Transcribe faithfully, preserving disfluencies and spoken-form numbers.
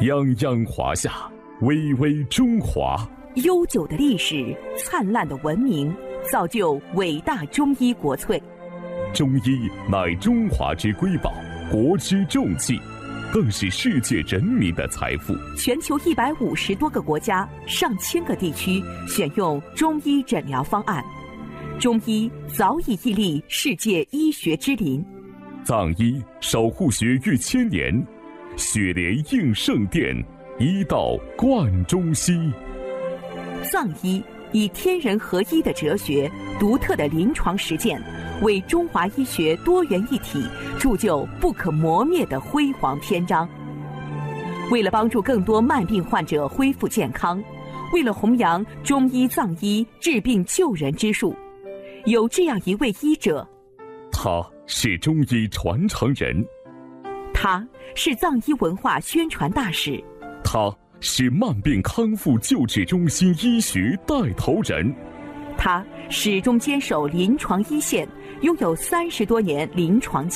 泱泱华夏，巍巍中华。 悠久的历史，灿烂的文明，造就伟大中医国粹。 中医乃中华之瑰宝，国之重器，更是世界人民的财富。 全球一百五十多个国家、上千个地区选用中医诊疗方案，中医早已屹立世界医学之林。 藏医守护学逾千年，血莲应圣殿，医道贯中西。 藏医以天人合一的哲学、独特的临床实践，为中华医学多元一体铸就不可磨灭的辉煌篇章。为了帮助更多慢病患者恢复健康，为了弘扬中医藏医治病救人之术，有这样一位医者， 他是中医传承人， 他是藏医文化宣传大使， 他是慢病康复救治中心医学带头人， 他始终坚守临床一线，拥有三十多年临床